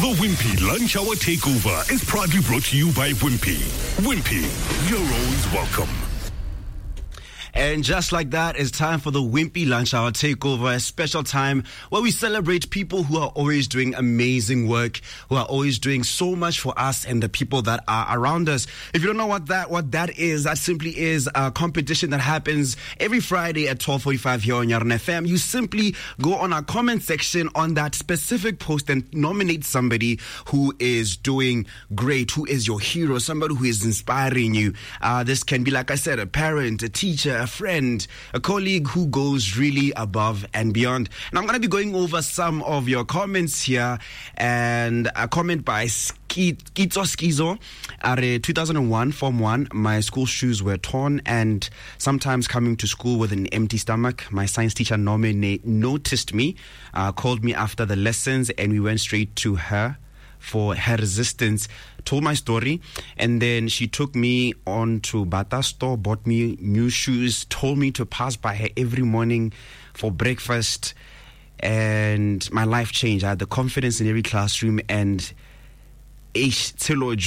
The Wimpy Lunch Hour Takeover is proudly brought to you by Wimpy. Wimpy, you're always welcome. And just like that, it's time for the Wimpy Lunch Hour Takeover, a special time where we celebrate people who are always doing amazing work, who are always doing so much for us and the people that are around us. If you don't know what that is, that simply is a competition that happens every Friday at 12:45 here on Yarn FM. You simply go on our comment section on that specific post and nominate somebody who is doing great, who is your hero, somebody who is inspiring you. This can be, like I said, a parent, a teacher, a friend, a colleague who goes really above and beyond. And I'm going to be going over some of your comments here. And a comment by Kitso Skizo, 2001, Form 1, my school shoes were torn and sometimes coming to school with an empty stomach. My science teacher noticed me, called me after the lessons, and we went straight to her for her resistance, told my story, and then she took me on to Bata store, bought me new shoes, told me to pass by her every morning for breakfast, and my life changed. I had the confidence in every classroom, and thank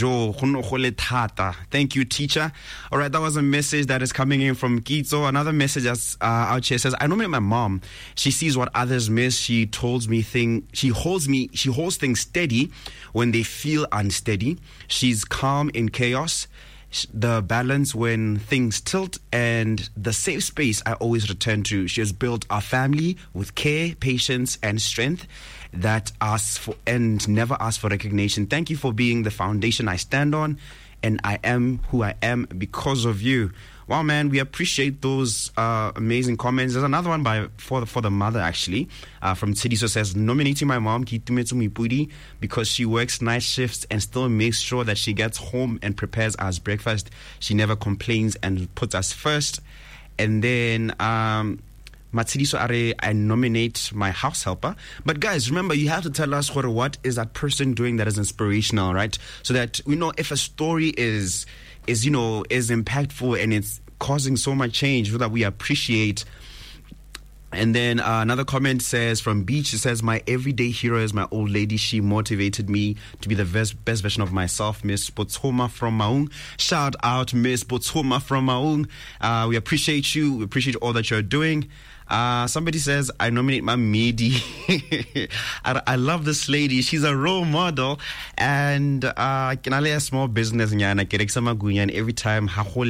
you, teacher. All right, that was a message that is coming in from Kitso. Another message that's out here says, I nominate my mom. She sees what others miss. She holds things steady when they feel unsteady. She's calm in chaos, the balance when things tilt, and the safe space I always return to. She has built our family with care, patience, and strength that asks for and never asks for recognition. Thank you for being the foundation I stand on, and I am who I am because of you. Wow, man, we appreciate those amazing comments. There's another one for the mother, actually, from Tsidiso says, nominating my mom, Kitumetsu Mipudi, because she works night shifts and still makes sure that she gets home and prepares us breakfast. She never complains and puts us first. And then Matsidiso Are, I nominate my house helper. But guys, remember, you have to tell us what is that person doing that is inspirational, right? So that we know if a story is impactful and it's causing so much change that we appreciate. And then another comment says from Beach, it says, my everyday hero is my old lady. She motivated me to be the best version of myself, Miss Botsoma from Maung. Shout out, Miss Botsoma from Maung. We appreciate you. We appreciate all that you're doing. Somebody says, I nominate my Midi. I love this lady. She's a role model. And a small business. And every time,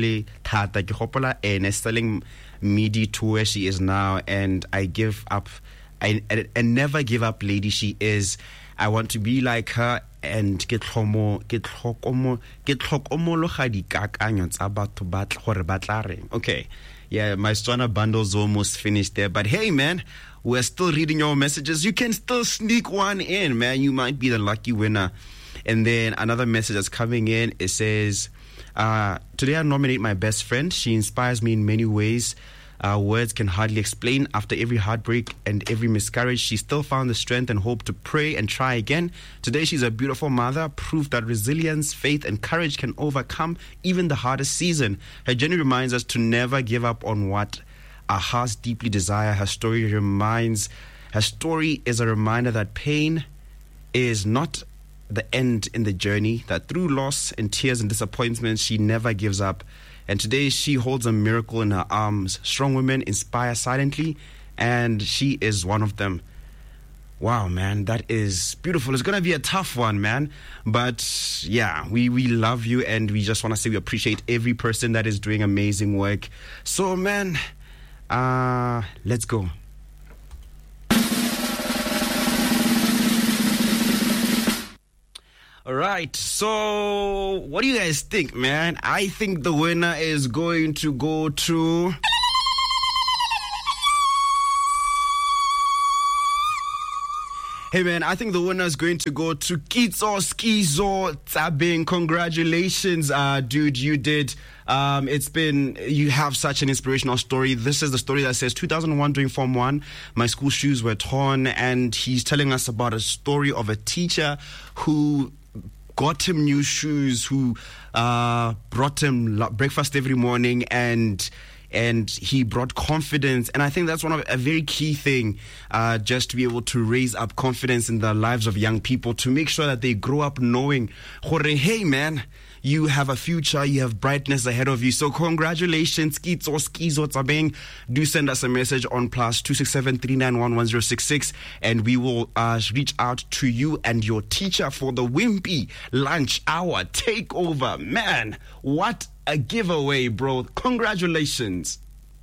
selling Midi to where she is now. And I give up. I never give up, lady. She is. I want to be like her and get homo. Okay. Yeah, my Swana bundle's almost finished there. But hey, man, we're still reading your messages. You can still sneak one in, man. You might be the lucky winner. And then another message that's coming in, it says, today I nominate my best friend. She inspires me in many ways. Words can hardly explain. After every heartbreak and every miscarriage, she still found the strength and hope to pray and try again. Today, she's a beautiful mother, proof that resilience, faith, and courage can overcome even the hardest season. Her journey reminds us to never give up on what our hearts deeply desire. Her story is a reminder that pain is not the end in the journey, that through loss and tears and disappointments, she never gives up. And today she holds a miracle in her arms. Strong women inspire silently, and she is one of them. Wow, man, that is beautiful. It's going to be a tough one, man. But yeah, we love you, and we just want to say we appreciate every person that is doing amazing work. So, man, let's go. All right, so what do you guys think, man? I think the winner is going to go to... Hey, man, I think the winner is going to go to Kitso Skizo Tabing. Congratulations, dude, you did. You have such an inspirational story. This is the story that says 2001 during Form 1, my school shoes were torn, and he's telling us about a story of a teacher who got him new shoes, who brought him breakfast every morning, and and he brought confidence. And I think that's one of a very key thing, just to be able to raise up confidence in the lives of young people, to make sure that they grow up knowing, hey man, you have a future, you have brightness ahead of you. So congratulations, Skizo Tabeng. Do send us a message on +267 391 1066, and we will reach out to you and your teacher for the Wimpy Lunch Hour Takeover. Man, what a giveaway, bro. Congratulations.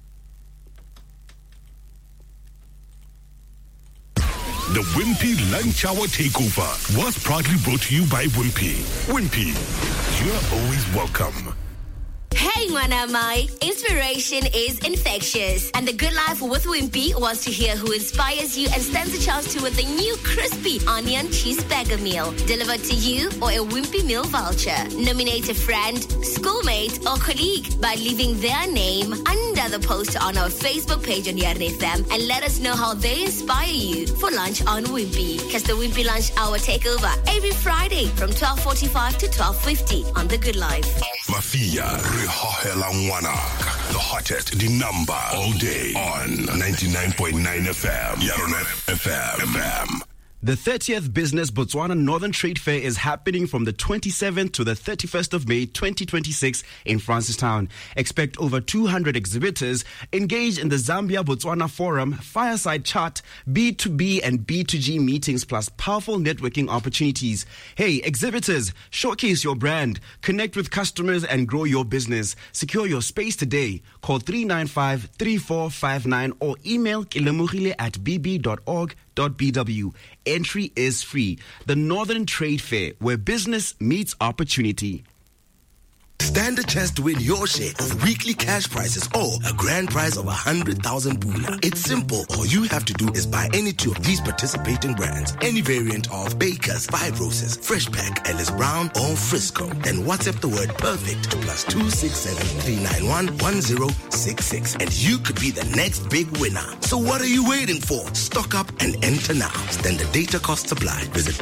The Wimpy Lunch Hour Takeover was proudly brought to you by Wimpy. Wimpy, you're always welcome. Hey Manamai, inspiration is infectious, and the Good Life with Wimpy wants to hear who inspires you and stands a chance to win the new crispy onion cheeseburger meal delivered to you, or a Wimpy meal voucher. Nominate a friend, schoolmate, or colleague by leaving their name under the post on our Facebook page on Yarn FM, and let us know how they inspire you for lunch on Wimpy. Catch the Wimpy Lunch Hour Takeover every Friday from 12:45 to 12:50 on The Good Life. Mafia the hottest, the number all day on 99.9 FM. Yarn FM. The 30th Business Botswana Northern Trade Fair is happening from the 27th to the 31st of May 2026 in Francistown. Expect over 200 exhibitors engaged in the Zambia-Botswana Forum, fireside chat, B2B and B2G meetings, plus powerful networking opportunities. Hey, exhibitors, showcase your brand, connect with customers and grow your business. Secure your space today. Call 395-3459 or email kilemugile@bb.org.bw. Entry is free. The Northern Trade Fair, where business meets opportunity. Stand a chance to win your share of weekly cash prizes or a grand prize of 100,000 Pula. It's simple. All you have to do is buy any two of these participating brands, any variant of Baker's, Five Roses, Fresh Pack, Ellis Brown, or Frisco. Then WhatsApp the word perfect to +267 391 1066, and you could be the next big winner. So what are you waiting for? Stock up and enter now. Standard data costs apply. Visit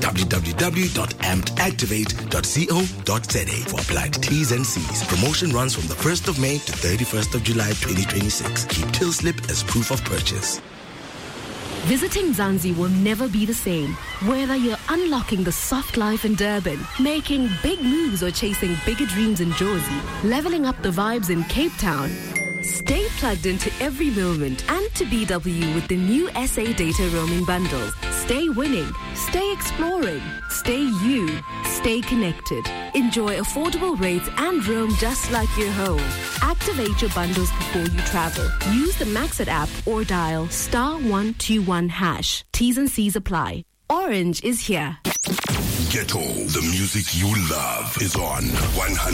www.ampedactivate.co.za for applied T's and C's. Promotion runs from the 1st of May to 31st of July 2026. Keep till slip as proof of purchase. Visiting Zanzi will never be the same. Whether you're unlocking the soft life in Durban, making big moves, or chasing bigger dreams in Jozi, leveling up the vibes in Cape Town. Stay plugged into every moment and to BW with the new SA Data Roaming Bundles. Stay winning, stay exploring, stay you, stay connected. Enjoy affordable rates and roam just like you're home. Activate your bundles before you travel. Use the Maxit app or dial *121#. T's and C's apply. Orange is here. Ghetto, the music you love is on 100.